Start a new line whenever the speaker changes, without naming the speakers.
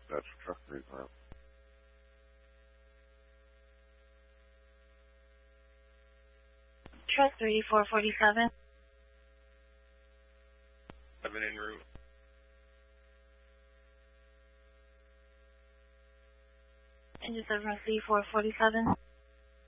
dispatch for truck 35.
Truck 3447.
I've been en route.
Engine 7 3447.